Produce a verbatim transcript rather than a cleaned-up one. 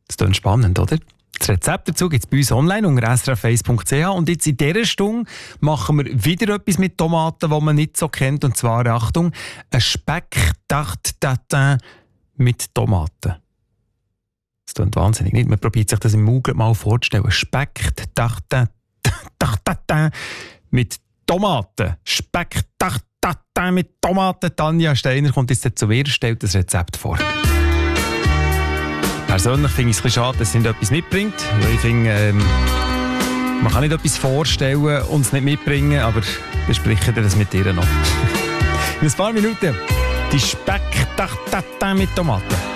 Das klingt spannend, oder? Das Rezept dazu gibt es bei uns online unter s r f eins punkt c h. Und jetzt in dieser Stunde machen wir wieder etwas mit Tomaten, das man nicht so kennt. Und zwar, Achtung, ein Speck-Tarte-Tatin mit Tomaten. Das klingt wahnsinnig, nicht? Man probiert sich das im Mund mal vorzustellen. Speck-Tarte-Tatin mit Tomaten. Speck-Tarte-Tatin mit Tomaten. Tanja Steiner kommt jetzt zu mir und stellt das Rezept vor. Persönlich finde ich es ein bisschen schade, dass sie nicht etwas mitbringt. Weil ich finde, ähm, man kann nicht etwas vorstellen und es nicht mitbringen, aber besprechen wir das mit ihr noch. In ein paar Minuten die Speck-Tatin mit Tomaten.